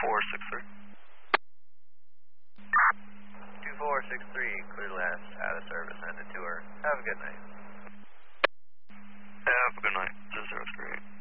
2463. 2463, clear left, out of service, ended to her. Have a good night. Have a good night. 003.